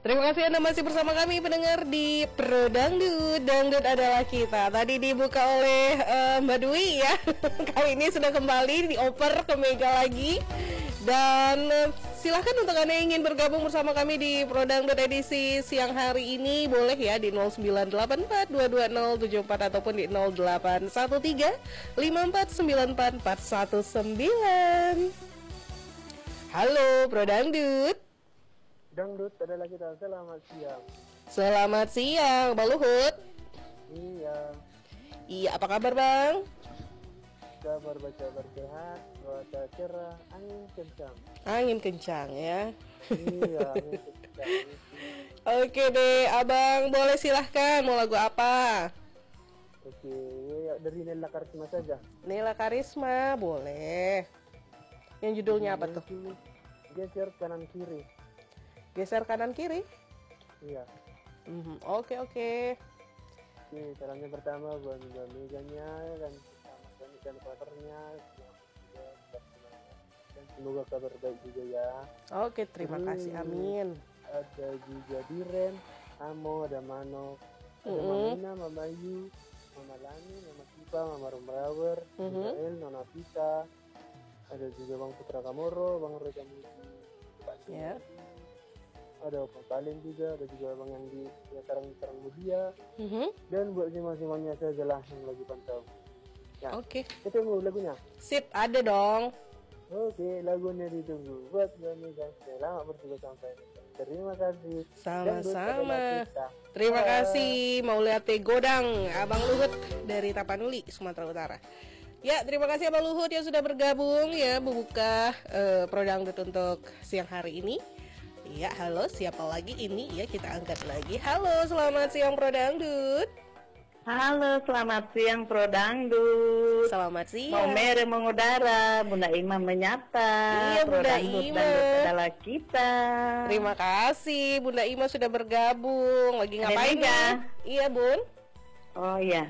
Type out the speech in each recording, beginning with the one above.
Terima kasih Anda masih bersama kami pendengar di Pro Dangdut. Dangdut adalah kita. Tadi dibuka oleh Mbak Dwi ya. Kali ini sudah kembali dioper ke Mega lagi. Dan silahkan untuk Anda yang ingin bergabung bersama kami di Pro Dangdut edisi siang hari ini, boleh ya di 0984220074 ataupun di 0813549449. Halo Pro Dangdut. Dangdut adalah kita. Selamat siang. Selamat siang, Bang Luhut. Iya. Iya, apa kabar Bang? Kabar sehat, cuaca cerah, angin kencang. Angin kencang ya. Iya, angin kencang. Oke deh, Abang boleh silahkan mau lagu apa? Oke, dari Nela Karisma saja. Nela Karisma, boleh. Yang judulnya apa tuh? Geser kanan kiri. Geser kanan kiri? Iya. Oke. Oke, caranya pertama buat meganya dan sama partnernya. Dan semoga kabar baik juga ya. Oke, terima kasih, amin. Ada juga Diren, Amo, ada Mano, ada Mama Ina, Mama Ayu, Mama Lani, Mama Kipa, Mama Rombrawer, Israel, Nona Pita, ada juga Bang Putra Kamoro, Bang Reka Musi, Pak Ya. Ada Pak Kalen juga, ada juga Bang yang di Karang Mudia, dan buat semuanya saja lah yang lagi pantau. Ya, Oke. kita mau lagunya. Sip, ada dong. Oke, lagunya ditunggu. Buat kami guys, selamat bertugas sampai. Terima kasih. Sama-sama. Terima kasih Mauliate Godang, Abang Luhut dari Tapanuli, Sumatera Utara. Ya, terima kasih Abang Luhut yang sudah bergabung ya membuka Pro Dangdut untuk siang hari ini. Ya, halo, siapa lagi ini? Ya, kita angkat lagi. Halo, selamat siang Pro Dangdut. Halo, selamat siang Pro Dangdut. Selamat siang. Mau mere mengudara, Bunda Ima menyapa. Iya, Pro Bunda Dangdut, Ima. Dangdut adalah kita. Terima kasih Bunda Ima sudah bergabung. Lagi ngapain Mega. ya? Iya, Bun. Oh iya,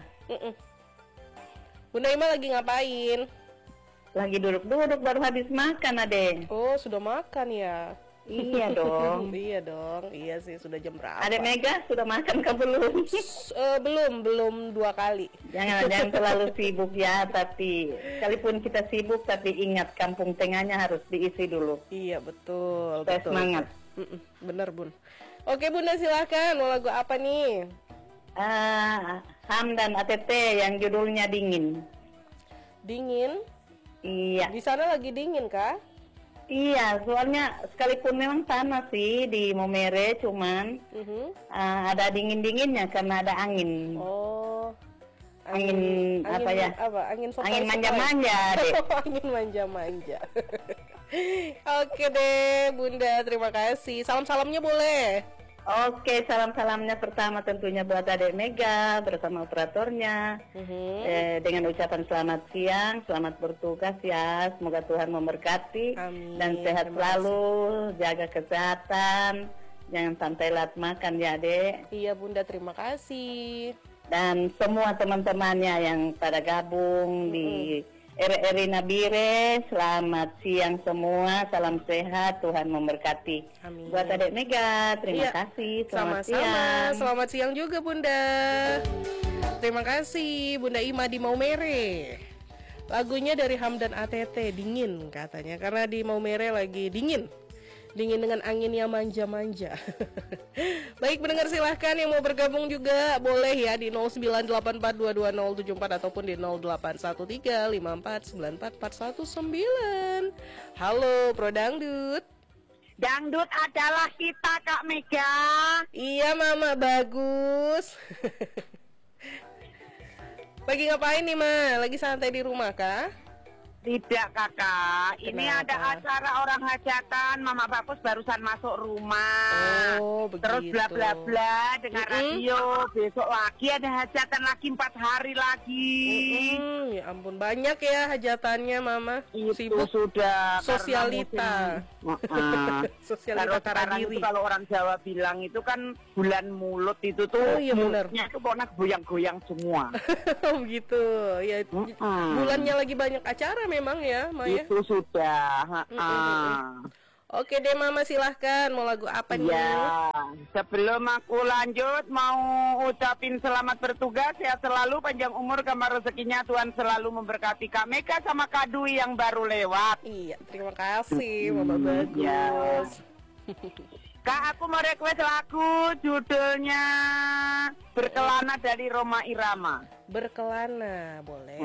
Bunda Ima lagi ngapain? lagi duduk-duduk baru habis makan, Ade. Oh, sudah makan ya? Iya dong. Iya dong. Iya sih, sudah jam berapa? Ade Mega sudah makan ke belum? Belum 2 kali. Jangan terlalu sibuk ya, tapi sekalipun kita sibuk, tapi ingat kampung tengahnya harus diisi dulu. Iya, betul. Supaya betul. semangat. Bener, Bun. Oke, Bunda silakan. Mau lagu apa nih? Hamdan ATT yang judulnya Dingin. Dingin? Iya. Di sana lagi dingin kah? Iya, soalnya sekalipun memang panas sih di Momere, cuman ada dingin-dinginnya karena ada angin. Oh, Angin apa ya? Apa? Angin manja-manja, Dek. Angin manja-manja. Oke deh, Bunda. Terima kasih. Salam-salamnya boleh. Oke, salam-salamnya pertama tentunya buat Adek Mega bersama operatornya. Dengan ucapan selamat siang, selamat bertugas ya. Semoga Tuhan memberkati. Amin. Dan sehat selalu, jaga kesehatan. Jangan sampai telat makan ya, Dek. Iya, Bunda. Terima kasih. Dan semua teman-temannya yang pada gabung di RRI Nabire, selamat siang semua, salam sehat, Tuhan memberkati. Amin. Buat Adek Mega, terima Iya. kasih, selamat Sama-sama. siang. Selamat siang juga Bunda. Terima kasih Bunda Ima di Maumere. Lagunya dari Hamdan ATT, Dingin katanya, karena di Maumere lagi dingin. Dingin dengan angin yang manja-manja. Baik pendengar, silahkan yang mau bergabung juga boleh ya di 0984220074 ataupun di 081354944119. Halo Pro Dangdut. Dangdut adalah kita, Kak Mega. Iya Mama, bagus. Lagi ngapain nih Ma? Lagi santai di rumah kah? Tidak kakak, ini Kenapa? ada acara orang hajatan. Mama Bagus barusan masuk rumah. Oh, begitu. Terus bla bla bla dengan radio. Besok lagi ada hajatan lagi 4 hari lagi. Ya ampun, banyak ya hajatannya Mama. Itu Sibuk sudah sosialita. Sosialita Sekarang diri. itu kalau orang Jawa bilang itu kan bulan mulut itu tuh. Oh, iya benar. Mulutnya itu pokoknya goyang-goyang semua. Oh gitu. Ya, bulannya lagi banyak acara memang ya, Maya. Itu sudah. Oke deh Mama, silahkan. Mau lagu apa nih? Ya, sebelum aku lanjut mau ucapin selamat bertugas, sehat selalu, panjang umur, gambar rezekinya Tuhan selalu memberkati Kak Mega sama Kak Dwi yang baru lewat. Iya, terima kasih Mama Bagus. Ya. Kak, aku mau request lagu judulnya Berkelana dari Rhoma Irama. Berkelana, boleh.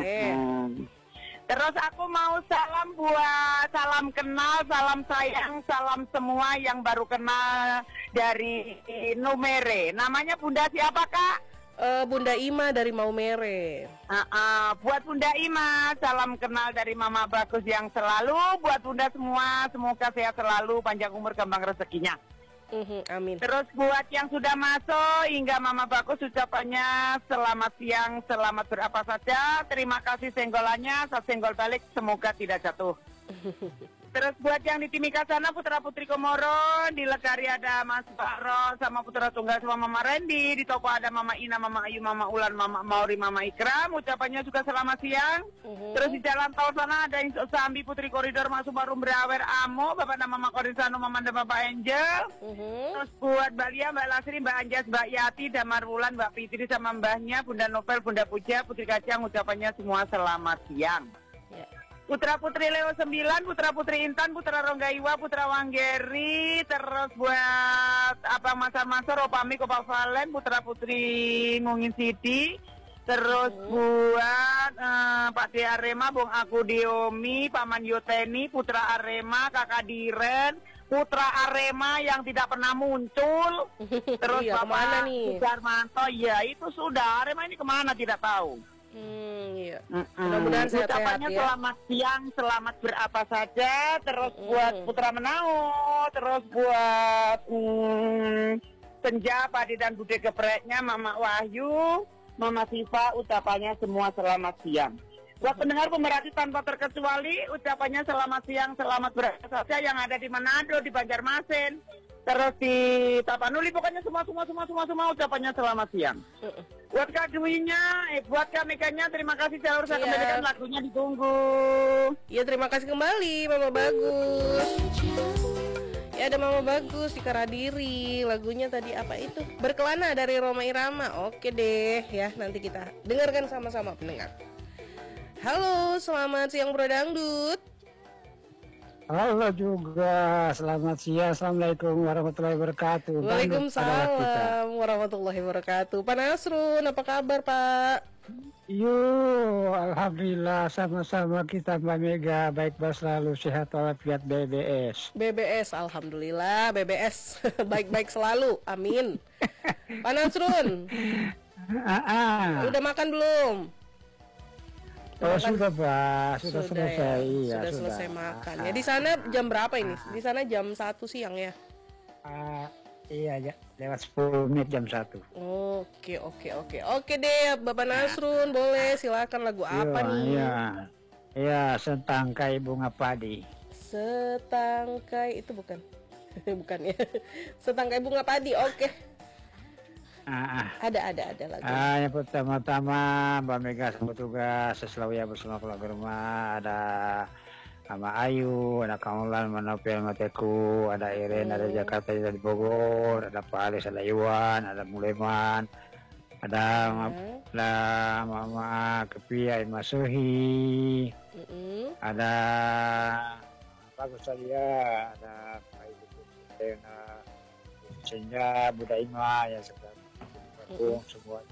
Terus aku mau salam buat salam kenal, salam sayang, salam semua yang baru kenal dari Numere. Namanya Bunda siapa Kak? Bunda Ima dari Maumere. Buat Bunda Ima, salam kenal dari Mama Bagus yang selalu. Buat Bunda semua, semoga sehat selalu, panjang umur, kembang rezekinya. Amin. Terus buat yang sudah masuk hingga Mama Bagus ucapannya selamat siang, selamat berapa saja. Terima kasih senggolannya, saya senggol balik, semoga tidak jatuh. Terus buat yang di Timika sana, Putra Putri Komoro, di Legari ada Mas Baro sama Putra Tunggal sama Mama Randy, di Topo ada Mama Ina, Mama Ayu, Mama Ulan, Mama Mauri, Mama Ikram, ucapannya juga selamat siang. Terus di jalan tol sana ada Insuk Sambi, Putri Koridor, Mas Subarum Brawer Amo, Bapak nama Mama Korisano, Mama dan Bapak Angel. Terus buat Mbak Lia, Mbak Lasri, Mbak Anjas, Mbak Yati, Damar Wulan, Mbak Fitri sama mbahnya, Bunda Novel, Bunda Puja, Putri Kacang, ucapannya semua selamat siang. Putra Putri Leo 9, Putra Putri Intan, Putra Rongga Iwa, Putra Wanggeri, terus buat Abang Masar-Masar, Opami, Kopa Valen, Putra Putri Mungin Siti, terus buat Pak D Arema, Bung Aku Diomi, Paman Yoteni, Putra Arema, Kakak Diren, Putra Arema yang tidak pernah muncul, terus Iya, Bapak nih? Sudarmanto, ya itu sudah, Arema ini kemana tidak tahu. Iya. Mudah-mudahan sehat-sehat ucapannya ya. selamat siang, selamat berapa saja. Terus buat Putra Menau, terus buat Senja, Padi dan Bude Gepreknya, Mama Wahyu, Mama Siva, ucapannya semua selamat siang. Buat pendengar pemerhati tanpa terkecuali, ucapannya selamat siang, selamat berapa saja yang ada di Manado, di Banjarmasin, terus di Tapanuli, pokoknya semua ucapannya selamat siang. Buat Kak Dwi-nya, buat Kak Meganya, terima kasih jalur saya kembalikan, lagunya ditunggu. Iya, terima kasih kembali Mama Bagus. Ya, ada Mama Bagus di Karadiri. Lagunya tadi apa itu? Berkelana dari Rhoma Irama. Oke deh, ya nanti kita dengarkan sama-sama pendengar. Halo, selamat siang Bro Dangdut. Halo juga, selamat siang, assalamualaikum warahmatullahi wabarakatuh. Waalaikumsalam warahmatullahi wabarakatuh. Pak Nasrun, apa kabar Pak? Alhamdulillah, sama-sama kita Mbak Mega, baik-baik selalu, sehat walafiat BBS. BBS, alhamdulillah, BBS baik-baik selalu, amin. Pak Nasrun, udah makan belum? Oh sudah Pak, sudah selesai. Ya. Sudah selesai makan. Ya di sana jam berapa ini? Di sana jam 1 siang ya? Iya, lewat 10 menit jam 1. Oke deh, Bapak Nasrun, boleh silakan lagu apa nih? Iya, Setangkai Bunga Padi. Setangkai itu bukan? Bukan ya. Setangkai Bunga Padi, oke. Ada lagi. Yang pertama-tama Mbak Mega sama tugas selalu ya bersama keluarga rumah. Ada Mama Ayu, ada Kamulan, Manopel, Mateku, ada Iren, ada Jakarta, ada Bogor, ada Pak Alis, ada Iwan, ada Muleman, ada Mama Kepia, Masuhi, ada Bagus Salia, ada Pak Ibu Senja, Buddha Ima yang sekarang semua.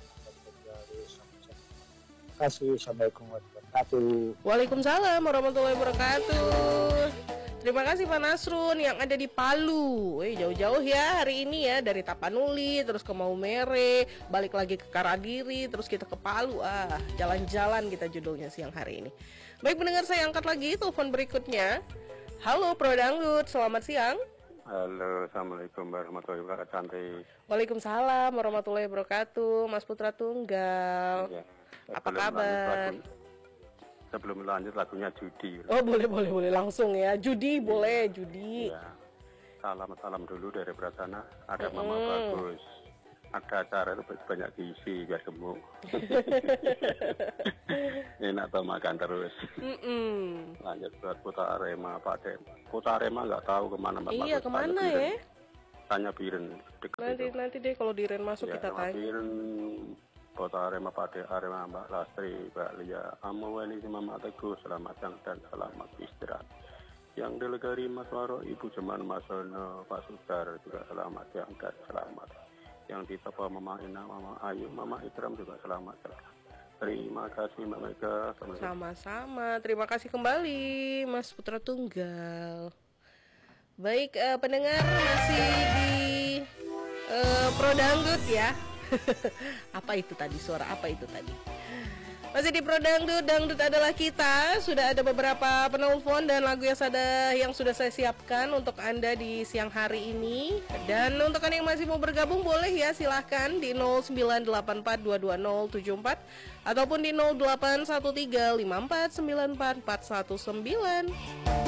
Terima kasih. Assalamualaikum warahmatullahi wabarakatuh. Waalaikumsalam warahmatullahi wabarakatuh. Terima kasih Pak Nasrun yang ada di Palu. Jauh-jauh ya hari ini ya, dari Tapanuli terus ke Maumere, balik lagi ke Karadiri, terus kita ke Palu. Jalan-jalan kita judulnya siang hari ini. Baik pendengar, saya angkat lagi telepon berikutnya. Halo Pro Dangdut, selamat siang. Halo, assalamualaikum warahmatullahi wabarakatuh. Waalaikumsalam warahmatullahi wabarakatuh, Mas Putra Tunggal. Ya, apa kabar? Sebelum lanjut lagunya Judi. Oh boleh langsung ya. Judi boleh, Judi. Ya. Salam dulu dari Prasana. Ada Mama Bagus, ada acara itu banyak gizi biar gemuk. Enak tuh makan terus. Lanjut buat Kota Arema, Pak Dem. Kota Arema nggak tahu kemana Mbak. Iya, kemana ya? Tanya Biren. Nanti deh kalau Diren masuk ya, kita tanya. Biren, Kota Arema, Pak De Arema, Mbak Lastri, Mbak Lia, Amaweli, Mama Teguh, selamat siang dan selamat istirahat. Yang delegari Mas Waro, Ibu Jeman, Mas Sono, Pak Sudar juga selamat siang dan selamat. Yang di toko Mama Ina, Mama Ayu, Mama Ikram juga selamat. Terima kasih Mbak Mega. Sama-sama, terima kasih kembali Mas Putra Tunggal. Baik, pendengar masih di Pro Dangdut ya. Apa itu tadi, suara apa itu tadi? Masih di Pro Dangdut, Dangdut adalah kita. Sudah ada beberapa penelpon dan lagu yang sudah saya siapkan untuk Anda di siang hari ini. Dan untuk Anda yang masih mau bergabung boleh ya, silahkan di 0984220074 ataupun di 081354944119.